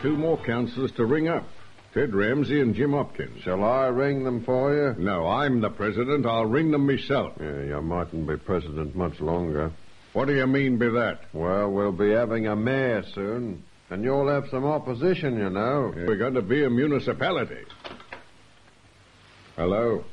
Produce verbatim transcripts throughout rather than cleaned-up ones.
two more councillors to ring up. Ted Ramsey and Jim Hopkins. Shall I ring them for you? No, I'm the president. I'll ring them myself. Yeah, you mightn't be president much longer. What do you mean by that? Well, we'll be having a mayor soon. And you'll have some opposition, you know. Yeah, we're going to be a municipality. Hello?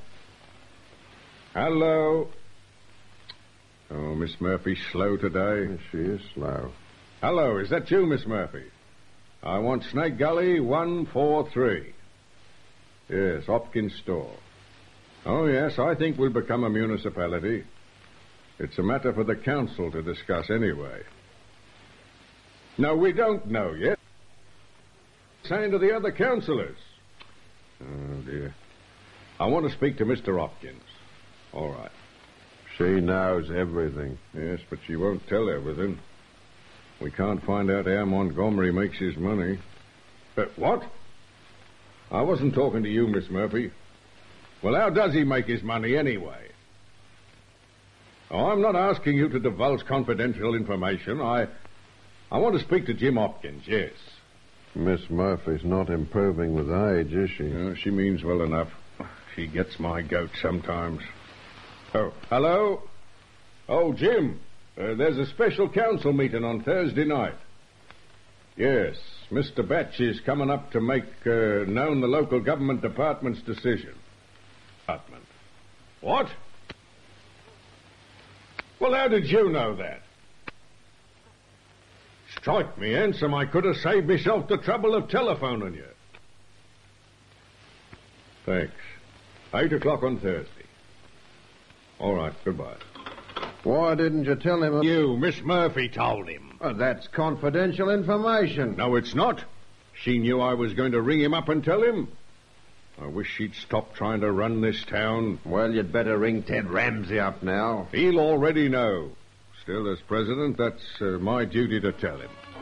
Hello? Oh, Miss Murphy's slow today. She is slow. Hello, is that you, Miss Murphy? I want Snake Gully one four three. Yes, Hopkins store. Oh, yes, I think we'll become a municipality. It's a matter for the council to discuss anyway. No, we don't know yet. Saying to the other councillors. Oh, dear. I want to speak to Mister Hopkins. All right. She knows everything. Yes, but she won't tell everything. We can't find out how Montgomery makes his money. But what? I wasn't talking to you, Miss Murphy. Well, how does he make his money anyway? Oh, I'm not asking you to divulge confidential information. I... I want to speak to Jim Hopkins, yes. Miss Murphy's not improving with age, is she? Uh, she means well enough. She gets my goat sometimes. Oh, hello? Oh, Jim, uh, there's a special council meeting on Thursday night. Yes, Mister Batch is coming up to make uh, known the local government department's decision. Department. What? Well, how did you know that? Strike me handsome, I could have saved myself the trouble of telephoning you. Thanks. Eight o'clock on Thursday. All right, goodbye. Why didn't you tell him... You, Miss Murphy, told him. Oh, that's confidential information. No, it's not. She knew I was going to ring him up and tell him. I wish she'd stop trying to run this town. Well, you'd better ring Ted Ramsey up now. He'll already know. Still, as president, that's uh, my duty to tell him.